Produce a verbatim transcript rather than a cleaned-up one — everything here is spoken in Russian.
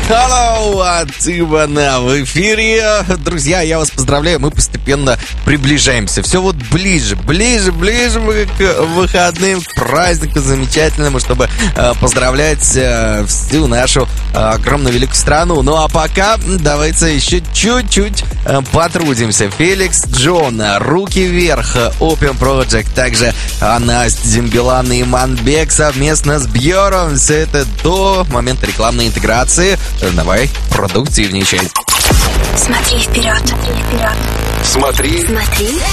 Hello от Ивана в эфире. Друзья, я вас поздравляю, мы постепенно приближаемся. Все вот ближе, ближе, ближе мы к выходным, к празднику замечательному, чтобы э, поздравлять э, всю нашу э, огромную великую страну. Ну а пока давайте еще чуть-чуть э, потрудимся. Феликс Джон, «Руки вверх», Opium Project, также э, Настя Дембелан и Манбек совместно с Бьером. Все это до момента рекламной интеграции. Давай продуктивничай. Смотри вперед, смотри вперед. Смотри. Смотри